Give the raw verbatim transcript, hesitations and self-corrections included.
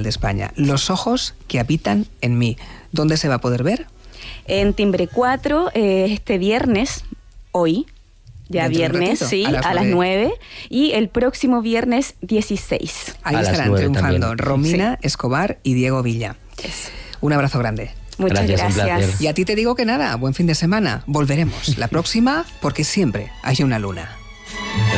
España. Los ojos que habitan en mí. ¿Dónde se va a poder ver? En Timbre cuatro, eh, este viernes, hoy, ya viernes, sí, a las, a las nueve. Y el próximo viernes dieciséis. Ahí a estarán triunfando también. Romina sí. Escobar y Diego Villa. Yes. Un abrazo grande. Muchas gracias. gracias. Y a ti te digo que nada, buen fin de semana. Volveremos la próxima porque siempre hay una luna.